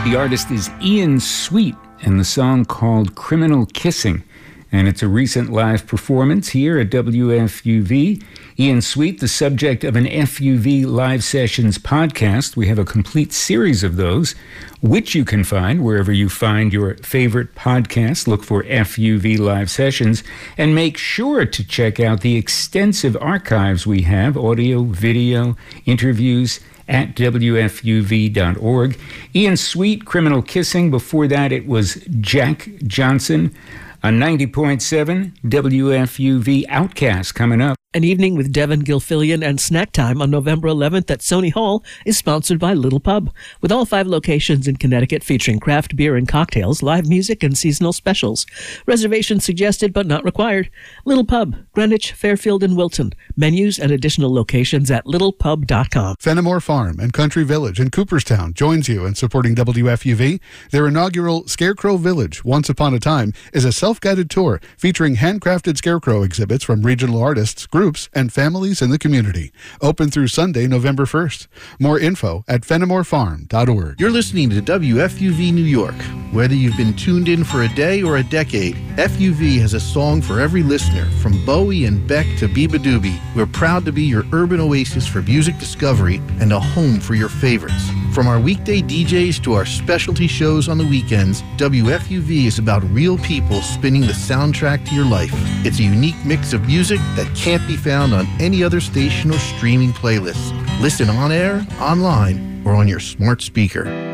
The artist is Ian Sweet, and the song called Criminal Kissing. And it's a recent live performance here at WFUV. Ian Sweet, the subject of an FUV Live Sessions podcast. We have a complete series of those, which you can find wherever you find your favorite podcast. Look for FUV Live Sessions, and make sure to check out the extensive archives we have, audio, video, interviews, at WFUV.org. Ian Sweet, Criminal Kissing. Before that, it was Jack Johnson. On 90.7 WFUV, Outcast coming up. An evening with Devin Gilfillian and Snack Time on November 11th at Sony Hall is sponsored by Little Pub, with all 5 locations in Connecticut featuring craft beer and cocktails, live music, and seasonal specials. Reservations suggested but not required. Little Pub, Greenwich, Fairfield, and Wilton. Menus and additional locations at littlepub.com. Fenimore Farm and Country Village in Cooperstown joins you in supporting WFUV. Their inaugural Scarecrow Village, Once Upon a Time, is a self-guided tour featuring handcrafted scarecrow exhibits from regional artists, groups, and families in the community. Open through Sunday, November 1st. More info at fenimorefarm.org. You're listening to WFUV New York. Whether you've been tuned in for a day or a decade, FUV has a song for every listener. From Bowie and Beck to Biba Doobie, we're proud to be your urban oasis for music discovery and a home for your favorites. From our weekday DJs to our specialty shows on the weekends, WFUV is about real people spinning the soundtrack to your life. It's a unique mix of music that can't be found on any other station or streaming playlist. Listen on air, online, or on your smart speaker.